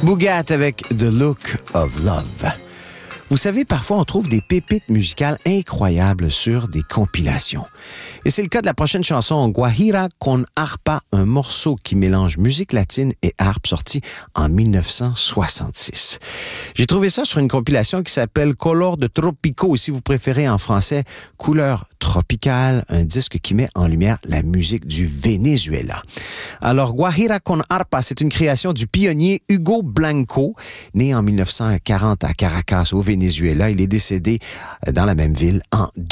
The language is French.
Bougat avec The Look of Love. Vous savez, parfois on trouve des pépites musicales incroyables sur des compilations. Et c'est le cas de la prochaine chanson, Guajira con Arpa, un morceau qui mélange musique latine et harpe, sorti en 1966. J'ai trouvé ça sur une compilation qui s'appelle Color de Tropico, ou si vous préférez en français, Couleur tropicale, un disque qui met en lumière la musique du Venezuela. Alors, Guajira con Arpa, c'est une création du pionnier Hugo Blanco, né en 1940 à Caracas, au Venezuela. Il est décédé dans la même ville en 2000.